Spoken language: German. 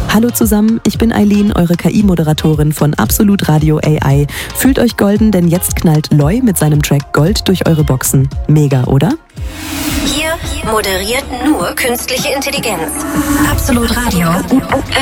Hallo zusammen, ich bin Eileen, eure KI-Moderatorin von Absolut Radio AI. Fühlt euch golden, denn jetzt knallt Loi mit seinem Track Gold durch eure Boxen. Mega, oder? Hier moderiert nur künstliche Intelligenz. Absolut Radio.